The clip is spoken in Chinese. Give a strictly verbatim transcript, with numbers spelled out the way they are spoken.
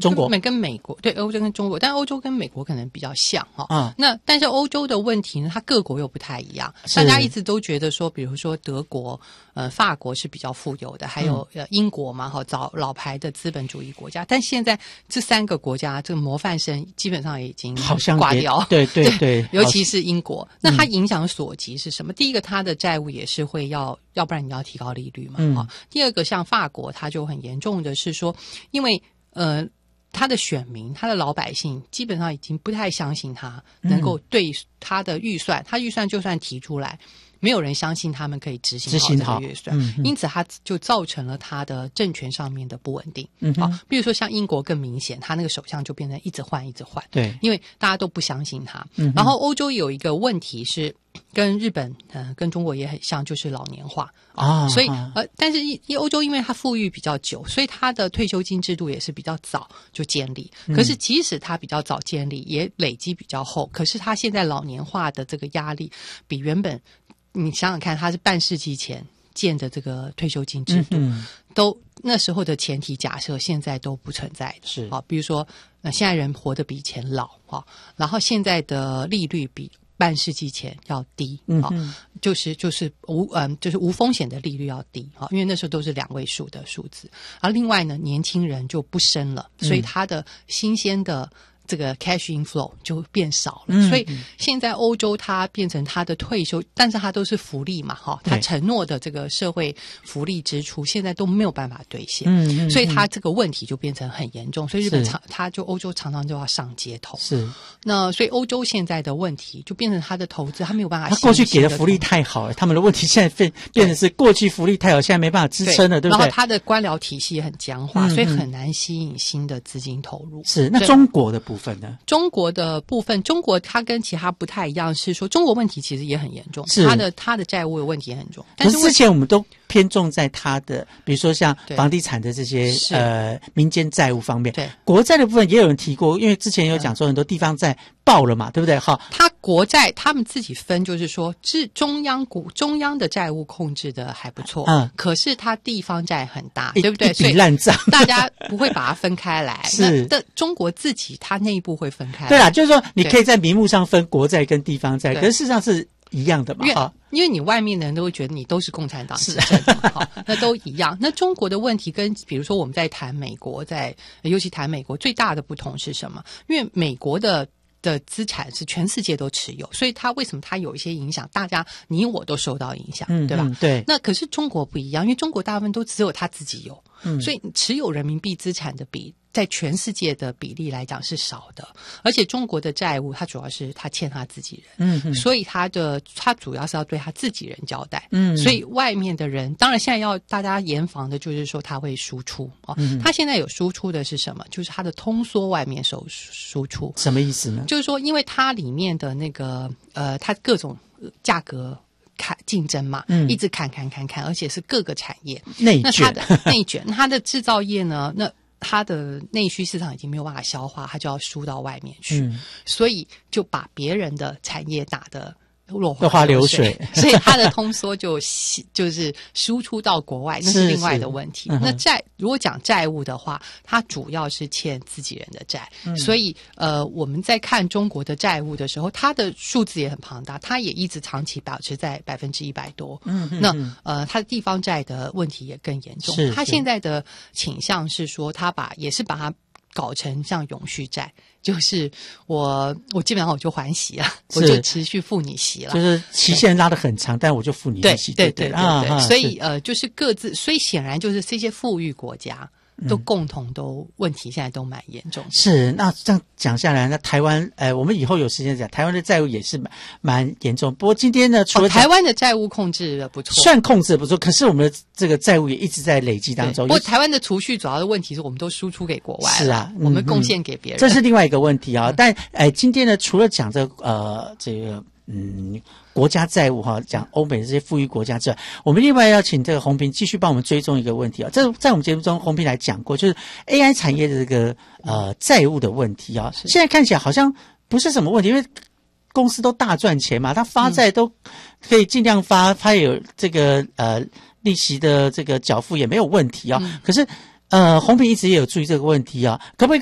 中国美跟美国对欧洲跟中国，但欧洲跟美国可能比较像哈、哦。 啊、 嗯，那但是欧洲的问题呢，它各国又不太一样。大家一直都觉得说，比如说德国、呃法国是比较富有的，还有呃英国嘛，哈，早老牌的资本主义国家。但现在这三个国家，这个模范生基本上已经好像挂掉， 对对 对, 对， 尤其是英国。那它影响所及是什么？嗯、第一个，它的债务也是会要，要不然你要提高利率嘛，嗯、第二个，像法国，它就很严重的是说，因为呃。他的选民，他的老百姓基本上已经不太相信他能够对他的预算，嗯、他预算就算提出来，没有人相信他们可以执行好这个预算，嗯嗯、因此他就造成了他的政权上面的不稳定。嗯，啊，比如说像英国更明显，他那个首相就变成一直换一直换，对，因为大家都不相信他。嗯，然后欧洲有一个问题是。跟日本呃跟中国也很像，就是老年化啊，所以呃，但是因欧洲因为它富裕比较久，所以它的退休金制度也是比较早就建立。可是即使它比较早建立，也累积比较厚，可是它现在老年化的这个压力比原本，你想想看，它是半世纪前建的这个退休金制度，嗯、都那时候的前提假设现在都不存在的。是啊，比如说呃，现在人活得比以前老啊，然后现在的利率比半世纪前要低啊、嗯，就是就是无嗯就是无风险的利率要低啊，因为那时候都是两位数的数字。而另外呢，年轻人就不生了，所以他的新鲜的这个 cash inflow 就变少了，嗯、所以现在欧洲它变成它的退休，但是它都是福利嘛，哈，它承诺的这个社会福利支出现在都没有办法兑现，嗯，所以它这个问题就变成很严重，所以日本常它就欧洲常常就要上街头，是。那所以欧洲现在的问题就变成它的投资，它没有办法。它过去给的福利太好了，他们的问题现在变变成是过去福利太好，现在没办法支撑了， 对, 对不对？ 然后它的官僚体系也很僵化，嗯、所以很难吸引新的资金投入。 是。那中国的部分呢？ 中国的部分，中国它跟其他不太一样，是说中国问题其实也很严重，是它的它的债务的问题也很重。但是之前我们都偏重在它的，比如说像房地产的这些呃民间债务方面，对国债的部分也有人提过，因为之前有讲说很多地方债爆了嘛，对不对？哈， 它国债他们自己分，就是说，是中央股中央的债务控制的还不错，嗯，可是它地方债很大，对不对？ 一笔烂账， 大家不会把它分开来。是的，中国自己它内部会分开来。 对啦，就是说你可以在名目上分国债跟地方债，可是事实上是一样的嘛， 因为因为你外面的人都会觉得你都是共产党执政的，好，那都一样。那中国的问题跟比如说我们在谈美国，在尤其谈美国最大的不同是什么？因为美国的的资产是全世界都持有，所以它为什么它有一些影响，大家你我都受到影响，嗯、对吧、嗯？对。那可是中国不一样，因为中国大部分都只有他自己有，嗯、所以持有人民币资产的比在全世界的比例来讲是少的，而且中国的债务它主要是他欠他自己人，嗯，所以他的他主要是要对他自己人交代，嗯，所以外面的人当然现在要大家严防的就是说他会输出哦，嗯、他现在有输出的是什么？就是他的通缩外面收输出， 什么意思呢？ 就是说，因为它里面的那个呃，它各种价格。砍竞争嘛，嗯，一直砍砍砍砍，而且是各个产业内卷， 那它的内卷，它的制造业呢，那它的内需市场已经没有办法消化，它就要输到外面去，嗯、所以就把别人的产业打得落花流水， 所以它的通缩就就是输出到国外，那是另外的问题。嗯、那债如果讲债务的话，它主要是欠自己人的债，嗯、所以呃我们在看中国的债务的时候，它的数字也很庞大，它也一直长期保持在百分之一百多。嗯嗯。那呃它的地方债的问题也更严重，它现在的倾向是说，它把也是把它搞成像永续债。就是我，我基本上我就还息了，我就持续付你息了， 就是期限拉得很长，但我就付你利息， 对对对对对，对啊、所以呃，就是各自，所以显然就是这些富裕国家都共同都问题现在都蛮严重的。 是，那这样讲下来，那台湾，呃，我们以后有时间讲，台湾的债务也是蛮蛮严重。不过今天呢，除了、 哦、台湾的债务控制的不错， 算控制的不错，可是我们的这个债务也一直在累积当中。 不过台湾的储蓄主要的问题是我们都输出给国外， 是啊， 我们贡献给别人、 嗯，这是另外一个问题啊。嗯、但呃，今天呢，除了讲这个呃这个嗯。国家债务哈，讲欧美的这些富裕国家之外，我们另外要请这个洪平继续帮我们追踪一个问题啊。这在我们节目中，洪平来讲过，就是 A I 产业的这个呃债务的问题啊。现在看起来好像不是什么问题，因为公司都大赚钱嘛，它发债都可以尽量发，它有这个呃利息的这个缴付也没有问题啊。嗯、可是呃，洪平一直也有注意这个问题啊，可不可以